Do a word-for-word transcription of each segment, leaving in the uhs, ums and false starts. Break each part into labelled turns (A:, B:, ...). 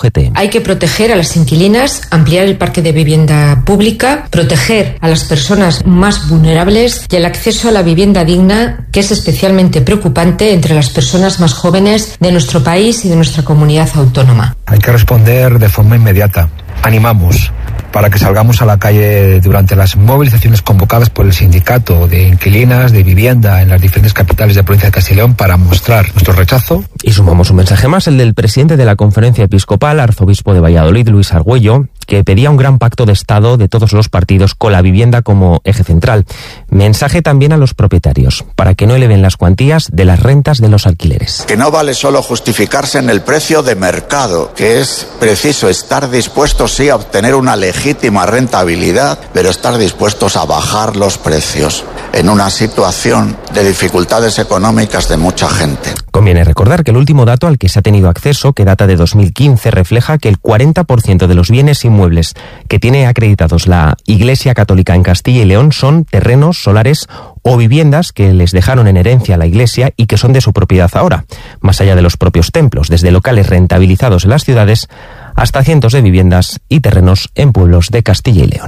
A: G T.
B: Hay que proteger a las inquilinas, ampliar el parque de vivienda pública, proteger a las personas más vulnerables y el acceso a la vivienda digna, que es especialmente preocupante entre las personas más jóvenes de nuestro país y de nuestra comunidad autónoma.
C: Hay que responder de forma inmediata. Animamos para que salgamos a la calle durante las movilizaciones convocadas por el sindicato de inquilinas de vivienda en las diferentes capitales de la provincia de Castilla y León para mostrar nuestro rechazo.
A: Y sumamos un mensaje más, el del presidente de la Conferencia Episcopal, arzobispo de Valladolid, Luis Argüello, que pedía un gran pacto de Estado de todos los partidos con la vivienda como eje central. Mensaje también a los propietarios, para que no eleven las cuantías de las rentas de los alquileres.
D: Que no vale solo justificarse en el precio de mercado, que es preciso estar dispuestos sí a obtener una legítima rentabilidad, pero estar dispuestos a bajar los precios en una situación de dificultades económicas de mucha gente.
A: Conviene recordar que el último dato al que se ha tenido acceso, que data de dos mil quince, refleja que el cuarenta por ciento de los bienes inmuebles que tiene acreditados la Iglesia Católica en Castilla y León son terrenos, solares o viviendas que les dejaron en herencia a la Iglesia y que son de su propiedad ahora, más allá de los propios templos, desde locales rentabilizados en las ciudades hasta cientos de viviendas y terrenos en pueblos de Castilla y León.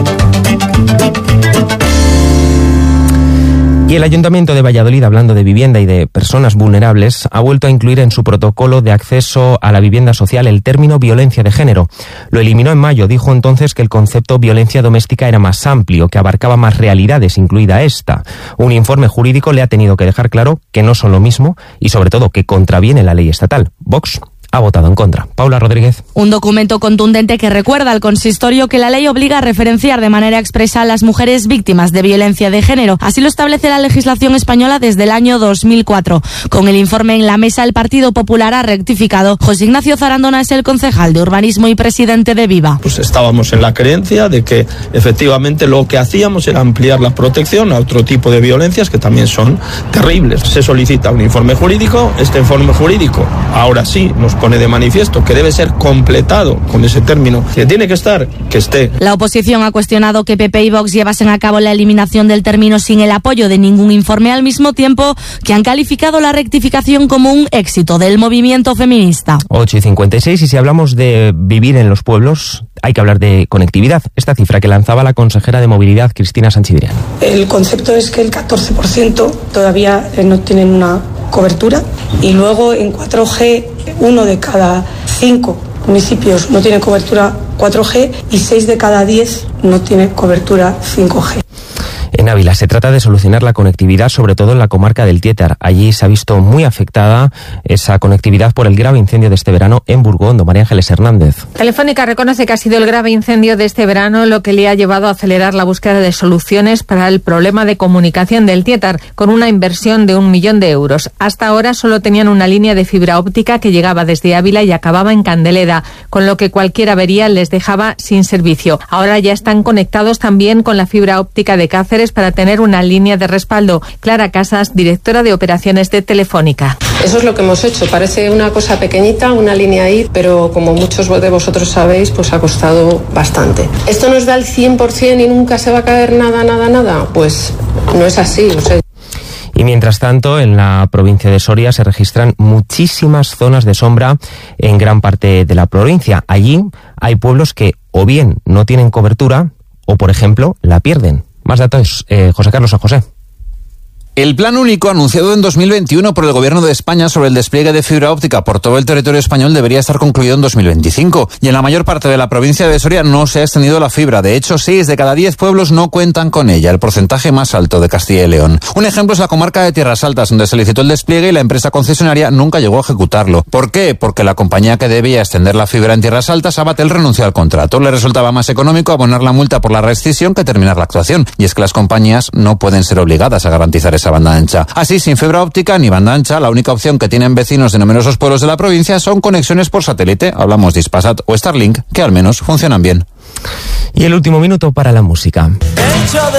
A: Y el Ayuntamiento de Valladolid, hablando de vivienda y de personas vulnerables, ha vuelto a incluir en su protocolo de acceso a la vivienda social el término violencia de género. Lo eliminó en mayo, dijo entonces que el concepto violencia doméstica era más amplio, que abarcaba más realidades, incluida esta. Un informe jurídico le ha tenido que dejar claro que no son lo mismo y sobre todo que contraviene la ley estatal. Vox ha votado en contra. Paula Rodríguez.
E: Un documento contundente que recuerda al consistorio que la ley obliga a referenciar de manera expresa a las mujeres víctimas de violencia de género. Así lo establece la legislación española desde el año dos mil cuatro. Con el informe en la mesa, el Partido Popular ha rectificado. José Ignacio Zarandona es el concejal de Urbanismo y presidente de Viva.
F: Pues estábamos en la creencia de que efectivamente lo que hacíamos era ampliar la protección a otro tipo de violencias que también son terribles. Se solicita un informe jurídico. Este informe jurídico ahora sí nos pone de manifiesto que debe ser completado con ese término, que tiene que estar, que esté.
E: La oposición ha cuestionado que P P y Vox llevasen a cabo la eliminación del término sin el apoyo de ningún informe, al mismo tiempo que han calificado la rectificación como un éxito del movimiento feminista.
A: ocho y cincuenta y seis, y si hablamos de vivir en los pueblos, hay que hablar de conectividad. Esta cifra que lanzaba la consejera de Movilidad, Cristina Sanchidrián.
G: El concepto es que el catorce por ciento todavía no tienen una cobertura y luego en cuatro G uno de cada cinco municipios no tiene cobertura cuatro G y seis de cada diez no tiene cobertura cinco G.
A: En Ávila se trata de solucionar la conectividad, sobre todo en la comarca del Tietar. Allí se ha visto muy afectada esa conectividad por el grave incendio de este verano en Burgondo. María Ángeles Hernández.
H: Telefónica reconoce que ha sido el grave incendio de este verano lo que le ha llevado a acelerar la búsqueda de soluciones para el problema de comunicación del Tietar, con una inversión de un millón de euros. Hasta ahora solo tenían una línea de fibra óptica que llegaba desde Ávila y acababa en Candeleda, con lo que cualquier avería les dejaba sin servicio. Ahora ya están conectados también con la fibra óptica de Cáceres para tener una línea de respaldo. Clara Casas, directora de operaciones de Telefónica.
I: Eso es lo que hemos hecho. Parece una cosa pequeñita, una línea ahí, pero como muchos de vosotros sabéis, pues ha costado bastante. ¿Esto nos da el cien por ciento y nunca se va a caer nada, nada, nada? Pues no es así. O sea,
A: Y mientras tanto, en la provincia de Soria se registran muchísimas zonas de sombra en gran parte de la provincia. Allí hay pueblos que o bien no tienen cobertura o, por ejemplo, la pierden. Más datos, eh, José Carlos San José.
J: El plan único anunciado en dos mil veintiuno por el Gobierno de España sobre el despliegue de fibra óptica por todo el territorio español debería estar concluido en dos mil veinticinco. Y en la mayor parte de la provincia de Soria no se ha extendido la fibra. De hecho, seis de cada diez pueblos no cuentan con ella, el porcentaje más alto de Castilla y León. Un ejemplo es la comarca de Tierras Altas, donde se licitó el despliegue y la empresa concesionaria nunca llegó a ejecutarlo. ¿Por qué? Porque la compañía que debía extender la fibra en Tierras Altas, Abatel, renunció al contrato. Le resultaba más económico abonar la multa por la rescisión que terminar la actuación. Y es que las compañías no pueden ser obligadas a garantizar esa banda ancha. Así, sin fibra óptica ni banda ancha, la única opción que tienen vecinos de numerosos pueblos de la provincia son conexiones por satélite. Hablamos de Hispasat o Starlink, que al menos funcionan bien.
A: Y el último minuto para la música.
K: Echo de